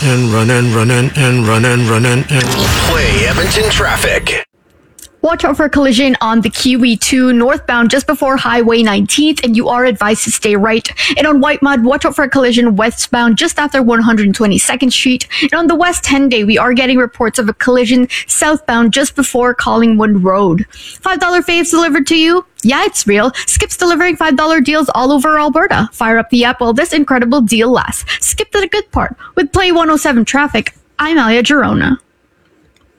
and running. Play Edmonton traffic. Watch out for a collision on the QE2 northbound just before Highway 19th, and you are advised to stay right. And on Whitemud, watch out for a collision westbound just after 122nd Street. And on the West 10 Day, we are getting reports of a collision southbound just before Collingwood Road. $5 faves delivered to you? Yeah, it's real. Skip's delivering $5 deals all over Alberta. Fire up the app while this incredible deal lasts. Skip to the good part. With Play 107 Traffic, I'm Alia Girona.